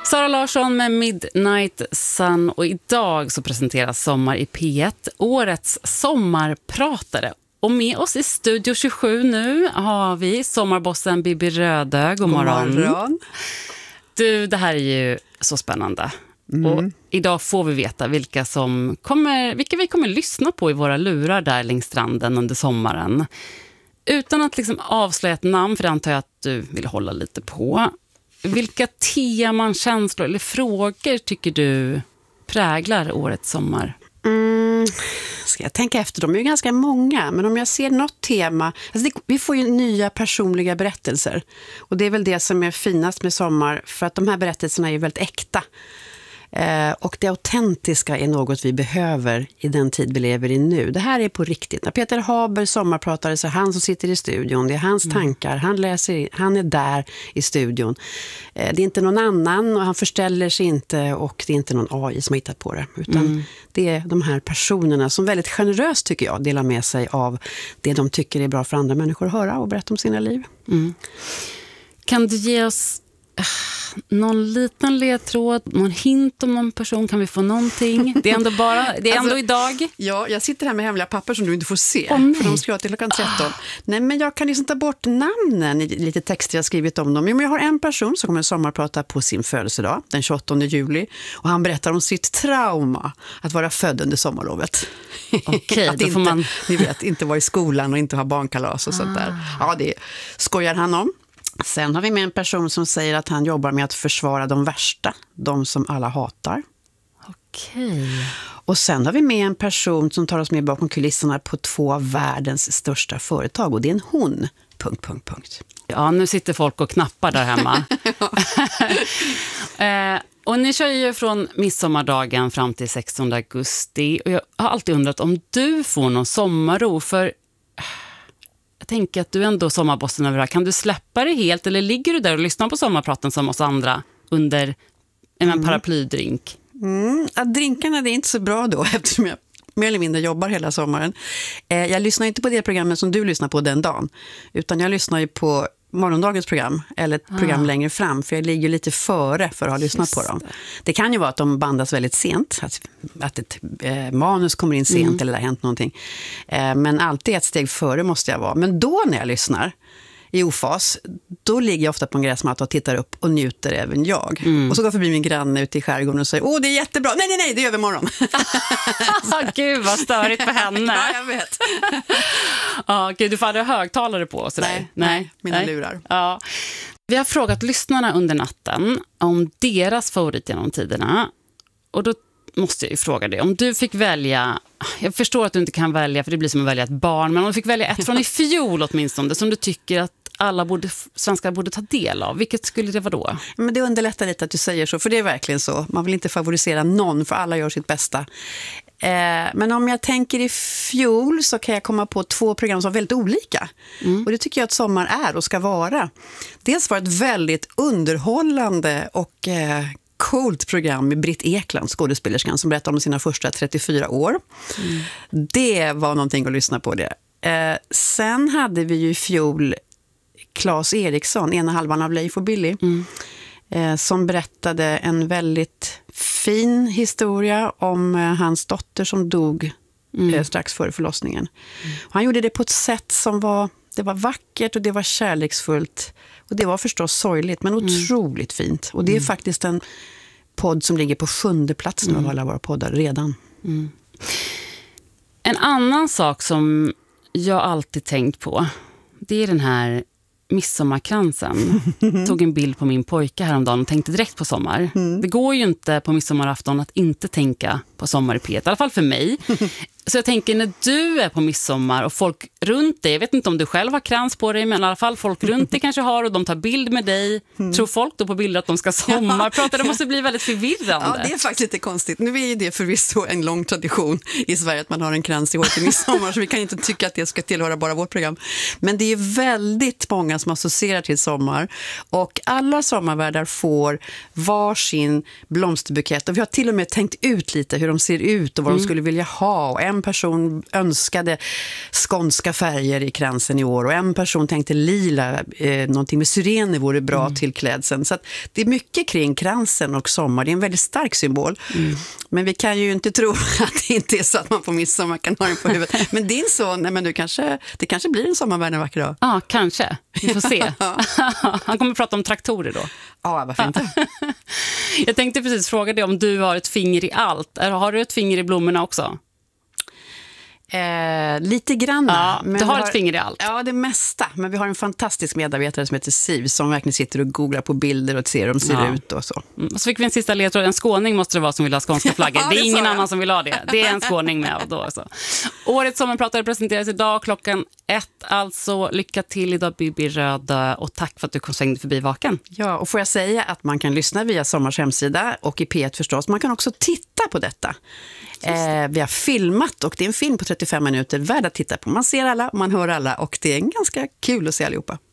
Sara Larsson med Midnight Sun, och idag så presenteras Sommar i P1, årets sommarpratare. Och med oss i Studio 27 nu har vi sommarbossen Bibi Rödö. God morgon. God morgon. Du, det här är ju så spännande. Och idag får vi veta vilka vi kommer lyssna på i våra lurar där längs stranden under sommaren. Utan att liksom avslöja ett namn, för det antar jag att du vill hålla lite på. Vilka teman, känslor eller frågor tycker du präglar årets sommar? Ska jag tänka efter? De är ju ganska många, men om jag ser något tema, alltså vi får ju nya personliga berättelser, och det är väl det som är finast med sommar, för att de här berättelserna är ju väldigt äkta. Och det autentiska är något vi behöver i den tid vi lever i nu. Det här är på riktigt. När Peter Haber sommarpratare, så är han som sitter i studion. Det är hans tankar. Han är där i studion. Det är inte någon annan, och han förställer sig inte, och det är inte någon AI som har hittat på det. Utan det är de här personerna som väldigt generöst, tycker jag, delar med sig av det de tycker är bra för andra människor att höra och berätta om sina liv. Kan du ge oss någon liten ledtråd, någon hint om någon person? Kan vi få någonting? Det är ändå idag. Ja, jag sitter här med hemliga papper som du inte får se, för de ska till klockan 13. Nej, men jag kan liksom ta bort namnen i lite texter jag skrivit om dem. Men jag har en person som kommer sommarprata på sin födelsedag, den 28 juli. Och han berättar om sitt trauma att vara född under sommarlovet. Okej, att då får man... Ni vet, inte vara i skolan och inte ha barnkalas och sånt där. Ja, det skojar han om. Sen har vi med en person som säger att han jobbar med att försvara de värsta, de som alla hatar. Okej. Och sen har vi med en person som tar oss med bakom kulisserna på 2 av världens största företag, och det är en hon. ... Ja, nu sitter folk och knappar där hemma. Och ni kör ju från midsommardagen fram till 16 augusti. Och jag har alltid undrat om du får någon sommarro, för... Jag tänker att du ändå är sommarbossen över det här. Kan du släppa det helt, eller ligger du där och lyssnar på sommarpraten som oss andra under en paraplydrink? Att drinkarna, det är inte så bra då, eftersom jag mer eller mindre jobbar hela sommaren. Jag lyssnar inte på det programmet som du lyssnar på den dagen, utan jag lyssnar ju på morgondagens program, eller ett program längre fram, för jag ligger lite före för att ha lyssnat på dem. Det kan ju vara att de bandas väldigt sent, att ett manus kommer in sent eller det har hänt någonting. Men alltid ett steg före måste jag vara. Men då när jag lyssnar i ofas, då ligger jag ofta på en gräsmatta och tittar upp och njuter även jag. Och så går förbi min granne ute i skärgården och säger, det är jättebra. Nej, det är övermorgon. Gud, vad störigt för henne. Ja, jag vet. Gud, du får aldrig högtalare på och sådär. Nej, mina lurar. Ja. Vi har frågat lyssnarna under natten om deras favorit genom tiderna. Och då måste jag ju fråga dig, om du fick välja, jag förstår att du inte kan välja för det blir som att välja ett barn, men om du fick välja ett från i fjol åtminstone som du tycker att svenskar borde ta del av, vilket skulle det vara då? Men det underlättar lite att du säger så, för det är verkligen så. Man vill inte favorisera någon, för alla gör sitt bästa. Men om jag tänker i fjol så kan jag komma på 2 program som är väldigt olika. Och det tycker jag att sommar är och ska vara. Dels var ett väldigt underhållande och coolt program med Britt Ekland, skådespelerskan, som berättar om sina första 34 år. Det var någonting att lyssna på det. Sen hade vi ju i fjol Claes Eriksson, ena halvan av Leif och Billy, som berättade en väldigt fin historia om hans dotter som dog strax före förlossningen. Han gjorde det på ett sätt som var vackert och det var kärleksfullt. Och det var förstås sorgligt, men otroligt fint. Och det är faktiskt en podd som ligger på 7:e plats nu av alla våra poddar redan. En annan sak som jag alltid tänkt på, det är den här midsommarkransen. Tog en bild på min pojke häromdagen och tänkte direkt på sommar. Det går ju inte på midsommarafton att inte tänka på sommar i P1, i alla fall för mig. Så jag tänker, när du är på midsommar och folk runt dig, jag vet inte om du själv har krans på dig, men i alla fall folk runt dig kanske har, och de tar bild med dig. Tror folk då på bilder att de ska sommarprata? Det måste bli väldigt förvirrande. Ja, det är faktiskt lite konstigt. Nu är ju det förvisso en lång tradition i Sverige att man har en krans i år till midsommar, så vi kan inte tycka att det ska tillhöra bara vårt program. Men det är väldigt många som associerar till sommar, och alla sommarvärdar får varsin blomsterbukett, och vi har till och med tänkt ut lite hur de ser ut och vad de skulle vilja ha. Och en person önskade skånska olika färger i kransen i år. Och en person tänkte lila, någonting med syrener vore bra till klädseln. Så att det är mycket kring kransen och sommar. Det är en väldigt stark symbol. Men vi kan ju inte tro att det inte är så att man på midsommar kan ha den på huvudet. Men din son, nej, men det kanske blir en sommarvärld en vacker dag. Ja, kanske. Vi får se. Han kommer att prata om traktorer då. Ja, varför inte? Jag tänkte precis fråga dig om du har ett finger i allt. Har du ett finger i blommorna också? Lite grann. Ja, men du har ett finger i allt. Ja, det mesta. Men vi har en fantastisk medarbetare som heter Siv som verkligen sitter och googlar på bilder och ser hur de ser ut och så. Och så fick vi en sista ledtråd. En skåning måste det vara som vill ha skånska flaggor. Ja, det är ingen annan som vill ha det. Det är en skåning med. Och då, så. Årets sommarpratare presenteras idag 1:00. Alltså lycka till idag Bibi Röda och tack för att du kom svängde förbi Vaken. Ja, och får jag säga att man kan lyssna via Sommars hemsida och i P1 förstås. Man kan också titta på detta. Vi har filmat och det är en film på 35 minuter värd att titta på. Man ser alla, man hör alla och det är ganska kul att se allihopa.